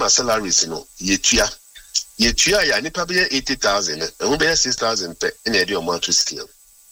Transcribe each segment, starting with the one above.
ama salaries no yetua ya nipa be 80,000 e ho be 6,000 per na de omo to scale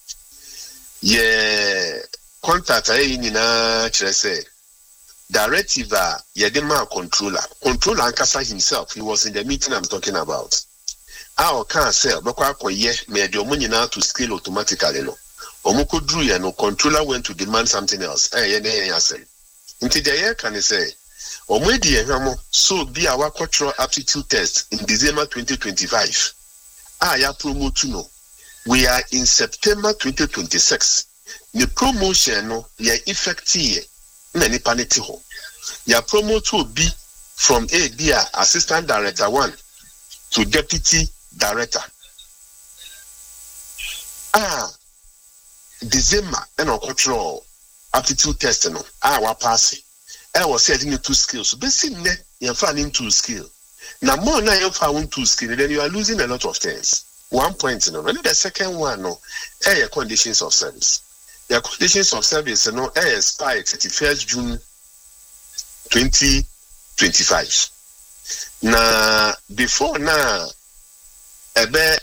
ye contract ayi nyina kire say directive yedema controller ankasa himself, he was in the meeting I'm talking about. Our can say bekwa akoye me de omo nyina to scale automatically no omo ko dru ye no controller went to demand something else ye na ye asem nti the year can say omo di ehwamo so be our cultural aptitude test in December 2025 ya promote no we are in September 2026 the promotion no ye effective na ni paneti ho ya promote will be from assistant director 1 to deputy director December and cultural aptitude test no wa pass was said in 2 skills so basically you find in 2 skill now more now you found 2 skill then you are losing a lot of things. 1 point no and the second one no conditions of service. The conditions of service no expire 31st June 2025 na before na ebe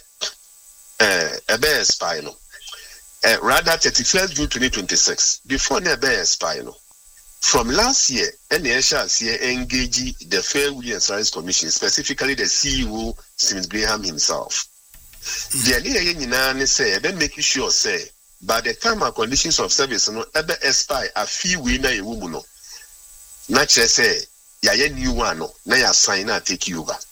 expire no rather 31st June 2026 before na ebe expire no from last year NHS engage the Fair Will and Service Commission, specifically the CEO Smith Graham himself. The idea nyina say ebe make sure say by the time our conditions of service no ebe expire a fee we na ewu no na chere say ya new one no na ya sign na take you over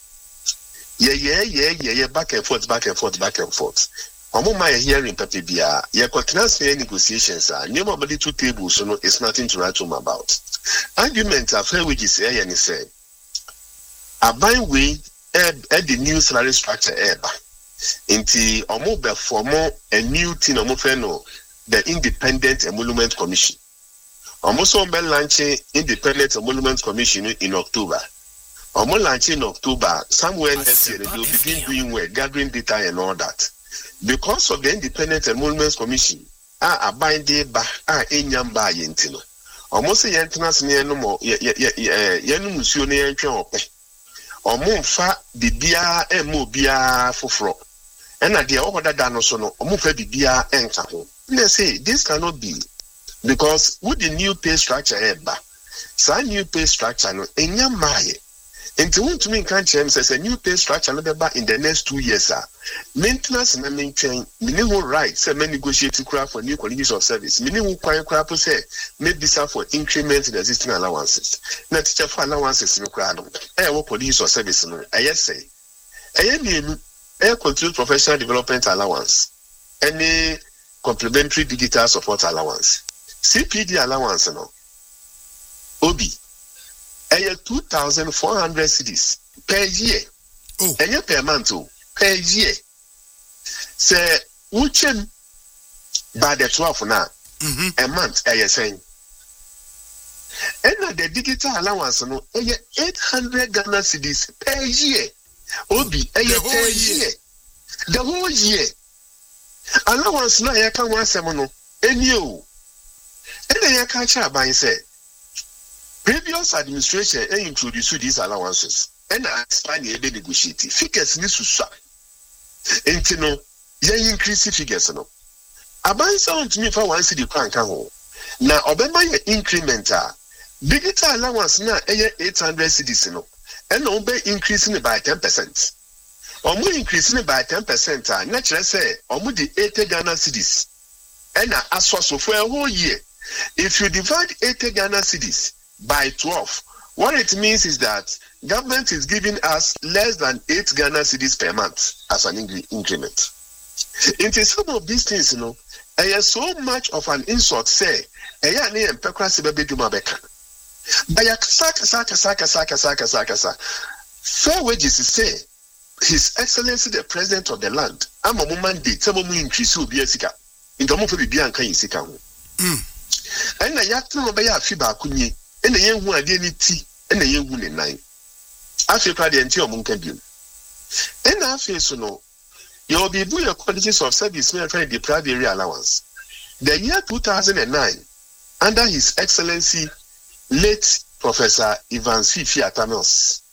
yeah back and forth omo my hearing paper bia ye transfer negotiations nobody 2 tables so no it's nothing to write home about. Argument of fair wages here and say aban we the new salary structure eba inti omo be form a new thing omo fe no the Independent Emolument Commission. Omo be launching Independent Emolument Commission in October. Omo launching in October somewhere next year they will begin doing work, gathering data and all that. Because of the Independent Emolument Commission, aban de ba enyamba yentino. Omo se yentenas ne no mo yenu musuo ne yentwe ope. Omo fa bibia emo bia foforo. And the other than also no omufa bibia enka ho. They say this cannot be because with the new pay structure eba. So new pay structure no enya maye. Enti won to me kan chem say new pay structure no be ba in the next 2 years maintenance na maintain minimum right say me negotiate kura for new conditions of service. Minimum kwan kura po say me bisa for increment in existing allowances. Na teacher for allowances no kura no. Wo police or service no. Say. Ni continued professional development allowance, any complementary digital support allowance, CPD allowance, no, OB, 2,400 cedis per year, and per month, per year. Say, which by the 12 now, a month, saying. And the digital allowance, no, 800 Ghana cedis per year. Obi the whole year allowance na ya kan wasem no enio and ya kan cha ban say previous administration introduce these allowances and expand the negotiate figures ni susua enti no ya increase figures no aban sound me for one city kan kan ho na obema ya increment digital allowance na 800 cedis no and no be increasing by 10%. Omo increasing by 10%. Naturally say omo the 80 Ghana cedis. And as for a whole year, if you divide 80 Ghana cedis by 12, what it means is that government is giving us less than 8 Ghana cedis per month as an increment. Into some of these things, so much of an insult say, Baya saka. Fair wages say His Excellency the President of the land. I'm a mandate. Some of increase will be a sika. In the moment, be an kind sika. And I have to obey a fiba kunye. And the young one didn't tea. And the young one in 9. Africa the entire munkabium. And I feel so no. You will be doing your qualities of service may try deprive area allowance. The year 2009, under His Excellency late Professor Ivan Fifi Atanos,